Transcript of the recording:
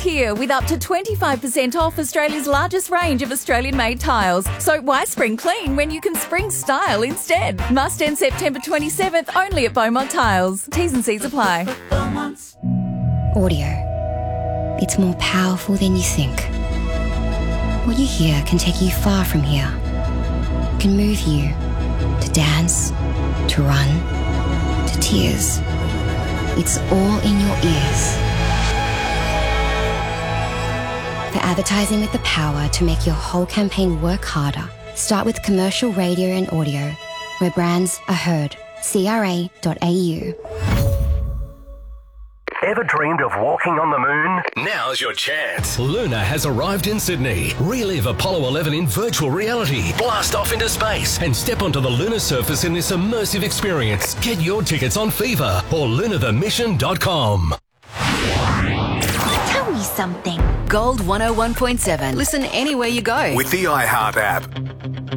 here with up to 25% off Australia's largest range of Australian-made tiles. So why spring clean when you can spring style instead? Must end September 27th only at Beaumont Tiles. T's and C's apply. Audio. It's more powerful than you think. What you hear can take you far from here. Can move you to dance, to run, to tears. It's all in your ears. For advertising with the power to make your whole campaign work harder, start with commercial radio and audio, where brands are heard. CRA.au. Ever dreamed of walking on the moon? Now's your chance. Luna has arrived in Sydney. Relive Apollo 11 in virtual reality. Blast off into space and step onto the lunar surface in this immersive experience. Get your tickets on Fever or lunarthemission.com. Tell me something. Gold 101.7. Listen anywhere you go. With the iHeart app.